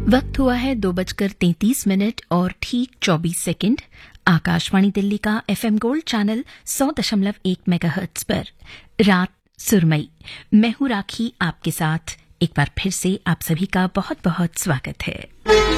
वक्त हुआ है 2:33 और ठीक 24 सेकंड। आकाशवाणी दिल्ली का एफएम गोल्ड चैनल 100.1 मेगाहर्ट्ज पर रात सुरमई। मैं हूं राखी, आपके साथ एक बार फिर से आप सभी का बहुत बहुत स्वागत है।